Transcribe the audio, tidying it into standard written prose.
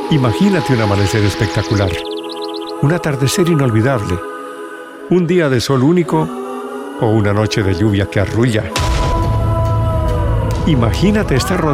Imagínate un amanecer espectacular, un atardecer inolvidable, un día de sol único o una noche de lluvia que arrulla. Imagínate estar rodeado